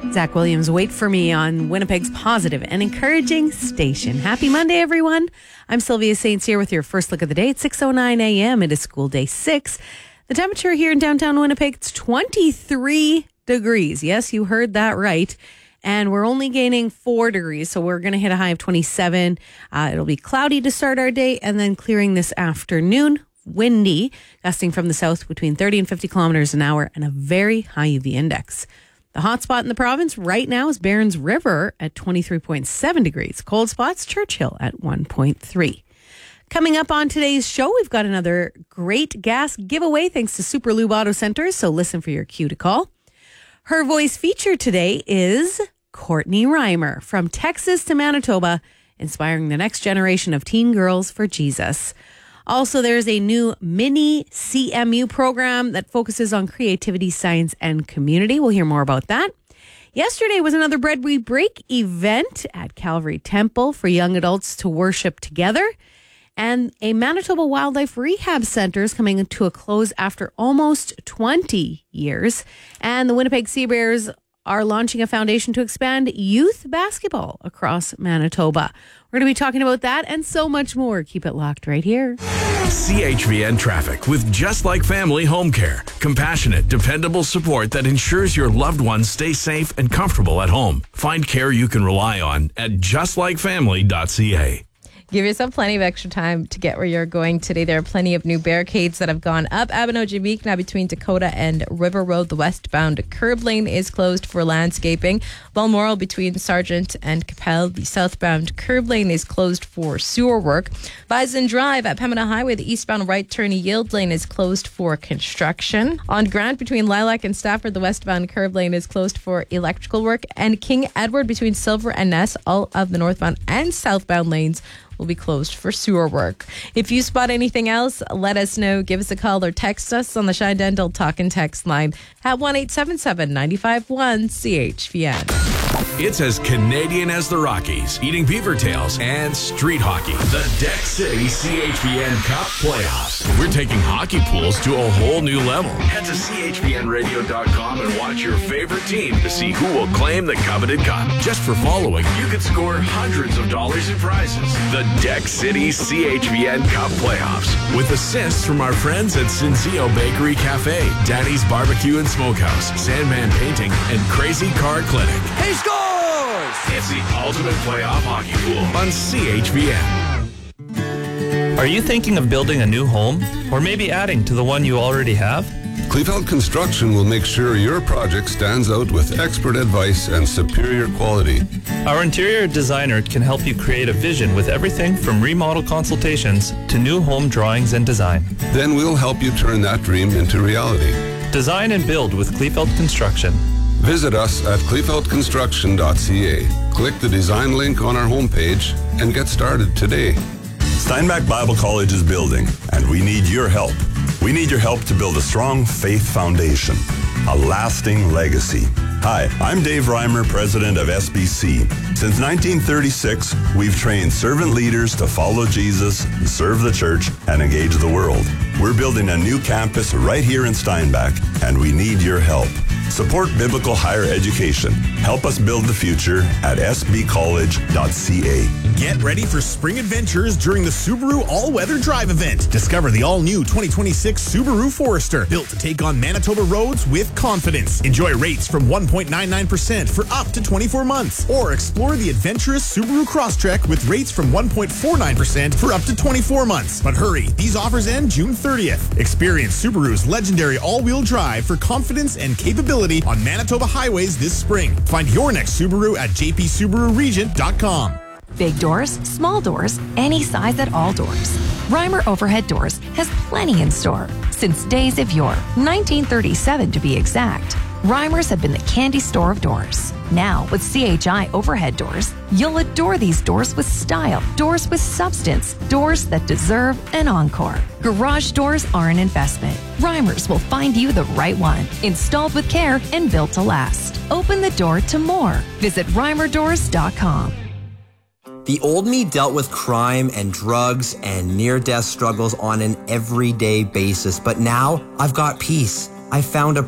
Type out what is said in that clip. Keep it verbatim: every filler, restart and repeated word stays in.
Zach Williams, Wait For Me on Winnipeg's positive and encouraging station. Happy Monday, everyone. I'm Sylvia Saints here with your first look of the day at six oh nine a.m. It is school day six. The temperature here in downtown Winnipeg, it's twenty-three degrees. Yes, you heard that right. And we're only gaining four degrees, so we're going to hit a high of twenty-seven. Uh, it'll be cloudy to start our day and then clearing this afternoon. Windy, gusting from the south between thirty and fifty kilometers an hour, and a very high U V index. The hot spot in the province right now is Barons River at twenty-three point seven degrees. Cold spots, Churchill at one point three. Coming up on today's show, we've got another great gas giveaway thanks to Super Lube Auto Centers, so listen for your cue to call. Her voice feature today is Courtney Reimer, from Texas to Manitoba, inspiring the next generation of teen girls for Jesus. Also, there's a new mini C M U program that focuses on creativity, science, and community. We'll hear more about that. Yesterday was another Bread We Break event at Calvary Temple for young adults to worship together. And a Manitoba Wildlife Rehab Center is coming to a close after almost twenty years. And the Winnipeg Sea Bears are launching a foundation to expand youth basketball across Manitoba. We're going to be talking about that and so much more. Keep it locked right here. C H V N Traffic with Just Like Family Home Care. Compassionate, dependable support that ensures your loved ones stay safe and comfortable at home. Find care you can rely on at just like family dot c a. Give yourself plenty of extra time to get where you're going today. There are plenty of new barricades that have gone up. Abinogemeek now between Dakota and River Road. The westbound curb lane is closed for landscaping. Balmoral between Sargent and Capel. The southbound curb lane is closed for sewer work. Bison Drive at Pembina Highway. The eastbound right turn yield lane is closed for construction. On Grant between Lilac and Stafford, the westbound curb lane is closed for electrical work. And King Edward between Silver and Ness, all of the northbound and southbound lanes will be closed for sewer work. If you spot anything else, let us know. Give us a call or text us on the Shine Dental Talk and Text line at one eight seven seven, nine five one, C H V N. It's as Canadian as the Rockies, eating beaver tails, and street hockey. The Deck City C H V N Cup Playoffs. We're taking hockey pools to a whole new level. Head to c h v n radio dot com and watch your favorite team to see who will claim the coveted cup. Just for following, you could score hundreds of dollars in prizes. The Deck City C H V N Cup Playoffs. With assists from our friends at Cinzio Bakery Cafe, Daddy's Barbecue and Smokehouse, Sandman Painting, and Crazy Car Clinic. He scores! It's the ultimate playoff hockey pool on C H V N. Are you thinking of building a new home? Or maybe adding to the one you already have? Kleefeld Construction will make sure your project stands out with expert advice and superior quality. Our interior designer can help you create a vision with everything from remodel consultations to new home drawings and design. Then we'll help you turn that dream into reality. Design and build with Kleefeld Construction. Visit us at kleefeld construction dot c a. Click the design link on our homepage and get started today. Steinbach Bible College is building, and we need your help. We need your help to build a strong faith foundation, a lasting legacy. Hi, I'm Dave Reimer, president of S B C. Since nineteen thirty-six, we've trained servant leaders to follow Jesus, serve the church, and engage the world. We're building a new campus right here in Steinbach, and we need your help. Support biblical higher education. Help us build the future at s b college dot c a. Get ready for spring adventures during the Subaru All-Weather Drive event. Discover the all-new twenty twenty-six Subaru Forester, built to take on Manitoba roads with confidence. Enjoy rates from one point nine nine percent for up to twenty-four months. Or explore the adventurous Subaru Crosstrek with rates from one point four nine percent for up to twenty-four months. But hurry, these offers end June thirtieth. Experience Subaru's legendary all-wheel drive for confidence and capability on Manitoba highways this spring. Find your next Subaru at j p subaru regent dot com. Big doors, small doors, any size at all doors. Reimer Overhead Doors has plenty in store. Since days of yore, nineteen thirty-seven to be exact, Reimers have been the candy store of doors. Now, with C H I Overhead Doors, you'll adore these doors with style, doors with substance, doors that deserve an encore. Garage doors are an investment. Reimers will find you the right one, installed with care and built to last. Open the door to more. Visit reimer doors dot com. The old me dealt with crime and drugs and near-death struggles on an everyday basis, but now I've got peace. I found a